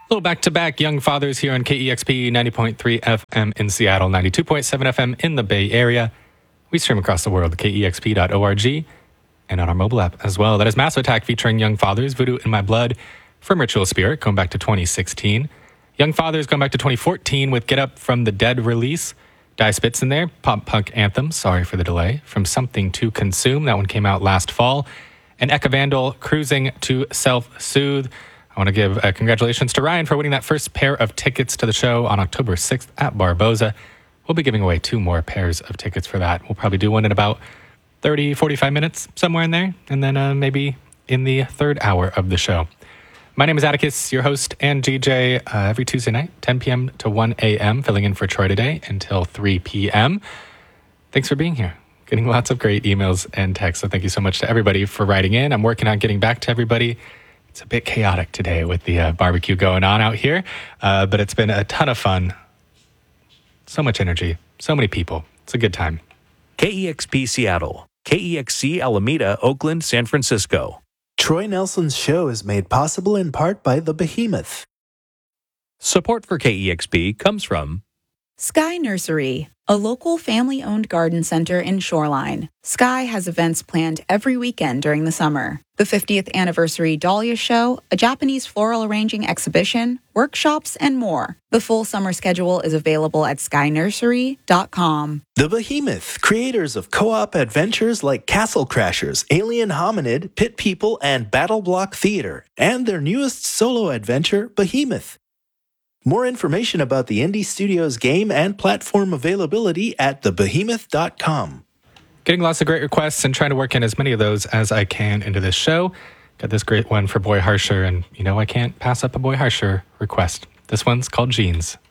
Little back-to-back Young Fathers here on KEXP 90.3 FM in Seattle, 92.7 FM in the Bay Area. We stream across the world at kexp.org and on our mobile app as well. That is Massive Attack featuring Young Fathers, Voodoo in My Blood from Ritual Spirit, going back to 2016. Young Fathers going back to 2014 with Get Up from the Dead release. Die Spitz in there, pop-punk anthem, sorry for the delay, from Something to Consume. That one came out last fall. And Eka Vandal, Cruising to Self-Soothe. I want to give congratulations to Ryan for winning that first pair of tickets to the show on October 6th at Barboza. We'll be giving away 2 more pairs of tickets for that. We'll probably do one in about 30, 45 minutes, somewhere in there, and then maybe in the third hour of the show. My name is Atticus, your host and DJ every Tuesday night, 10 p.m. to 1 a.m., filling in for Troy today until 3 p.m. Thanks for being here. Getting lots of great emails and texts, so thank you so much to everybody for writing in. I'm working on getting back to everybody. It's a bit chaotic today with the barbecue going on out here, but it's been a ton of fun. So much energy, so many people. It's a good time. KEXP Seattle, KEXC Alameda, Oakland, San Francisco. Troy Nelson's show is made possible in part by The Behemoth. Support for KEXP comes from Sky Nursery, a local family-owned garden center in Shoreline. Sky has events planned every weekend during the summer. The 50th anniversary Dahlia Show, a Japanese floral arranging exhibition, workshops, and more. The full summer schedule is available at skynursery.com. The Behemoth, creators of co-op adventures like Castle Crashers, Alien Hominid, Pit People, and Battle Block Theater, and their newest solo adventure, Behemoth. More information about the Indie Studios game and platform availability at thebehemoth.com. Getting lots of great requests and trying to work in as many of those as I can into this show. Got this great one for Boy Harsher, and I can't pass up a Boy Harsher request. This one's called Jeans.